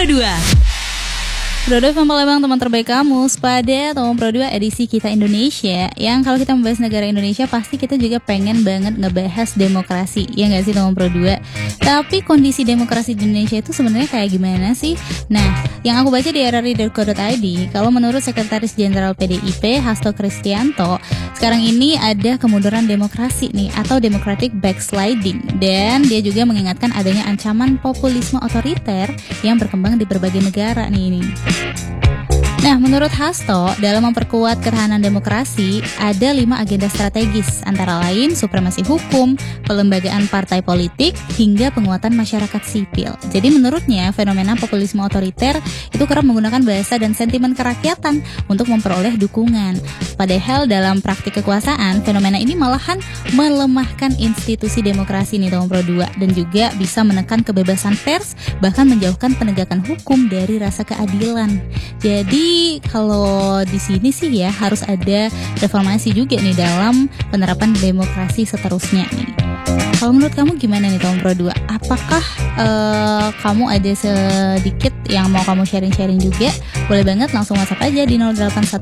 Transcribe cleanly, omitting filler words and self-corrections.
2. Pro 2 FM Palembang, teman terbaik kamu pada Tomom Pro 2 edisi Kita Indonesia. Yang kalau kita membahas negara Indonesia, pasti kita juga pengen banget ngebahas demokrasi. Ya nggak sih Tomom Pro 2? Tapi kondisi demokrasi di Indonesia itu sebenarnya kayak gimana sih? Nah, yang aku baca di rri.co.id, kalau menurut Sekretaris Jenderal PDIP Hasto Kristianto, sekarang ini ada kemunduran demokrasi nih, atau democratic backsliding. Dan dia juga mengingatkan adanya ancaman populisme otoriter yang berkembang di berbagai negara nih ini. Nah, menurut Hasto, dalam memperkuat ketahanan demokrasi, ada 5 agenda strategis, antara lain supremasi hukum, pelembagaan partai politik, hingga penguatan masyarakat sipil. Jadi menurutnya, fenomena populisme otoriter itu kerap menggunakan bahasa dan sentimen kerakyatan untuk memperoleh dukungan. Padahal dalam praktik kekuasaan, fenomena ini malahan melemahkan institusi demokrasi nih Tomom Pro 2, dan juga bisa menekan kebebasan pers, bahkan menjauhkan penegakan hukum dari rasa keadilan. Jadi kalau di sini sih ya harus ada reformasi juga nih dalam penerapan demokrasi seterusnya nih. Kalau menurut kamu gimana nih Tomom Pro 2? Apakah kamu ada sedikit yang mau kamu sharing-sharing juga? Boleh banget langsung WhatsApp aja di 081